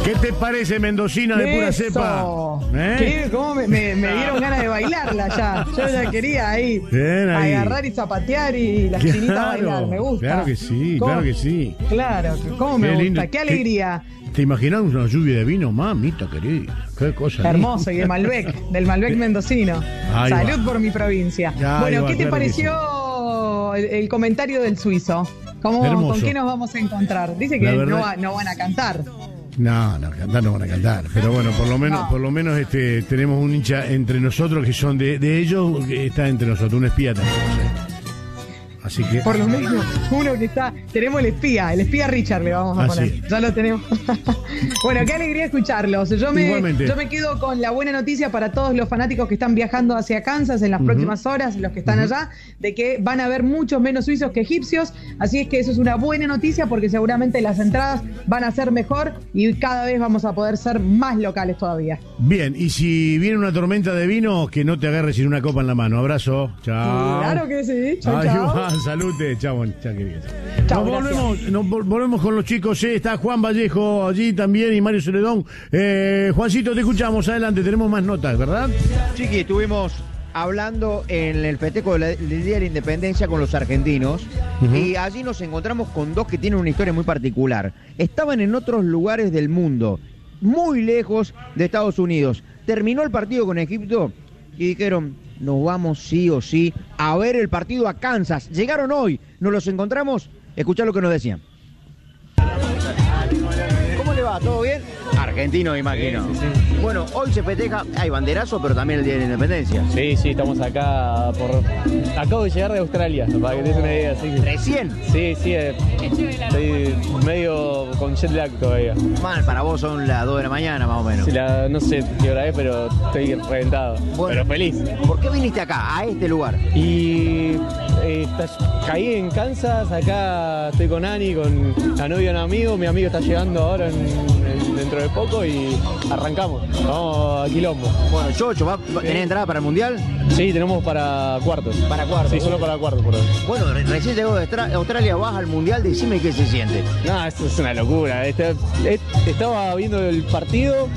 ¿Qué te parece, mendocina de pura cepa? ¿Cómo me dieron ganas de bailarla ya? Yo ya quería ahí agarrar y zapatear y la esquinita bailar. Me gusta. Claro que sí, claro que sí. Claro, ¿cómo me gusta? Qué alegría. ¿Te imaginas una lluvia de vino? Mamita querida, qué cosa. Hermoso, y del Malbec mendocino. Salud por mi provincia. Bueno, ¿qué te pareció el comentario del suizo? ¿Con qué nos vamos a encontrar? Dice que no van a cantar. No, cantar no van a cantar. Pero bueno, por lo menos tenemos un hincha entre nosotros que son de ellos, que está entre nosotros, un espía también. Así que... Por lo menos uno que está... Tenemos el espía Richard le vamos a poner. Sí. Ya lo tenemos. Bueno, qué alegría escucharlos. Yo me quedo con la buena noticia para todos los fanáticos que están viajando hacia Kansas en las próximas horas, los que están allá, de que van a haber muchos menos suizos que egipcios. Así es que eso es una buena noticia porque seguramente las entradas van a ser mejor y cada vez vamos a poder ser más locales todavía. Bien, y si viene una tormenta de vino, que no te agarres sin una copa en la mano. Abrazo. Chao. Claro que sí. Chao. Salute, chao, querido. Nos volvemos con los chicos. Está Juan Vallejo allí también y Mario Celedón. Juancito, te escuchamos. Adelante, tenemos más notas, ¿verdad? Chiqui, estuvimos hablando en el festejo del Día de la Independencia con los argentinos y allí nos encontramos con dos que tienen una historia muy particular. Estaban en otros lugares del mundo, muy lejos de Estados Unidos. Terminó el partido con Egipto y dijeron... Nos vamos sí o sí a ver el partido a Kansas. Llegaron hoy, nos los encontramos. Escuchá lo que nos decían. ¿Cómo le va? ¿Todo bien? Argentino, imagino. Sí. Bueno, hoy se festeja, hay banderazo, pero también el Día de la Independencia. Sí, estamos acá acabo de llegar de Australia, para que te des una idea. ¿Sí? ¿Recién? Sí, estoy medio con jet lag todavía. Mal, para vos son las 2 de la mañana más o menos. Sí, no sé qué hora es, pero estoy reventado, pero feliz. ¿Por qué viniste acá, a este lugar? Y caí en Kansas, acá estoy con Ani, con la novia de un amigo, mi amigo está llegando ahora dentro de poco y arrancamos, vamos a Quilombo. Bueno, Chocho, ¿tenés entrada para el Mundial? Sí, tenemos para cuartos. ¿Para cuartos? Sí, solo para cuartos por hoy. Bueno, recién llegó de Australia, vas al Mundial, decime qué se siente. No, esto es una locura. Estaba viendo el partido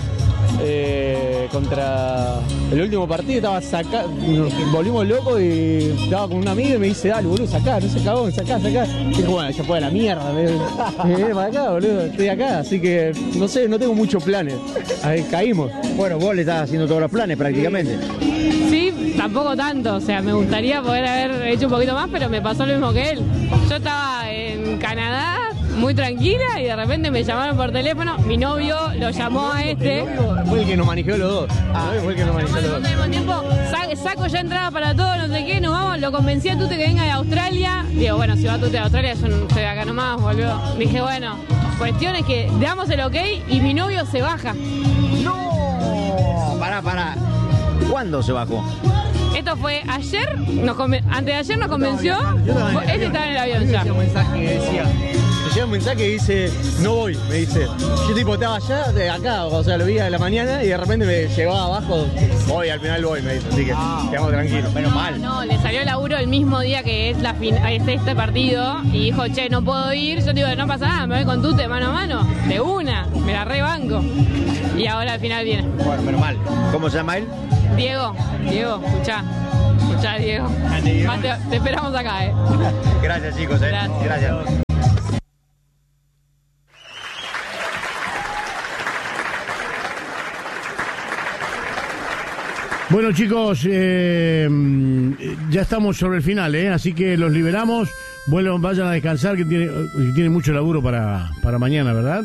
contra el último partido, nos volvimos locos y estaba con un amigo y me dice, dale, boludo, sacá, no se cagó, sacá. Y dijo, bueno, ya fue a la mierda, para acá, boludo, estoy acá, así que no sé, no tengo muchos planes. Ahí caímos. Bueno, vos le estás haciendo todos los planes prácticamente. Sí, tampoco tanto, o sea, me gustaría poder haber hecho un poquito más, pero me pasó lo mismo que él. Yo estaba en Canadá, muy tranquila, y de repente me llamaron por teléfono, mi novio lo llamó a este. Fue el que nos manejó los dos. Fue el que nos manejó los dos. Al mismo tiempo, saco ya entrada para todo, no sé qué, nos vamos, lo convencí a Tute que venga de Australia. Digo, bueno, si va Tute de Australia, yo no estoy acá nomás, boludo. Dije, bueno, cuestión es que damos el ok y mi novio se baja. ¡No! Pará. ¿Cuándo se bajó? Esto fue ayer, antes de ayer nos convenció. Este estaba en el avión ya. Llega un mensaje que dice, no voy, me dice. Yo tipo estaba allá, de acá, o sea, lo vi a la mañana y de repente me llegó abajo, voy, al final voy, me dice. Así que quedamos tranquilos, menos mal. No, le salió laburo el mismo día que es este partido y dijo, che, no puedo ir. Yo digo, no pasa nada, me voy con Tute mano a mano, de una, me la rebanco. Y ahora al final viene. Bueno, menos mal. ¿Cómo se llama él? Diego, escuchá, Diego. Te esperamos acá, Gracias, chicos, Gracias. Bueno, chicos, ya estamos sobre el final, así que los liberamos. Vayan a descansar, que tiene mucho laburo para mañana, ¿verdad?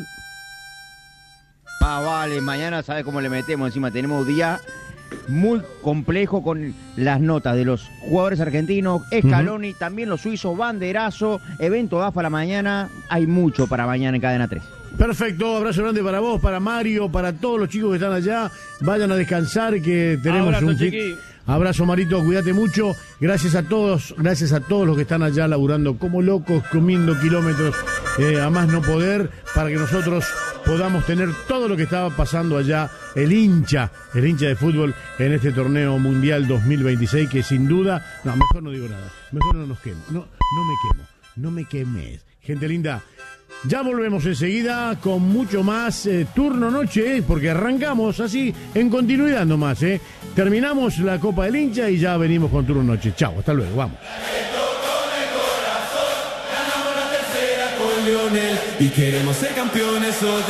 Vale, mañana sabes cómo le metemos. Encima tenemos un día muy complejo con las notas de los jugadores argentinos, Scaloni, también los suizos, banderazo, evento AFA a la mañana. Hay mucho para mañana en Cadena 3. Perfecto, abrazo grande para vos, para Mario, para todos los chicos que están allá. Vayan a descansar, que tenemos abrazo, Marito, cuídate mucho. Gracias a todos los que están allá laburando como locos, comiendo kilómetros a más no poder, para que nosotros podamos tener todo lo que estaba pasando allá, el hincha de fútbol en este torneo mundial 2026, que sin duda, mejor no digo nada, mejor no nos quemo, no me quemes. Gente linda, Ya volvemos enseguida con mucho más turno noche, porque arrancamos así en continuidad nomás. Terminamos la Copa del Hincha y ya venimos con turno noche. Chau, hasta luego, vamos. Y queremos ser campeones.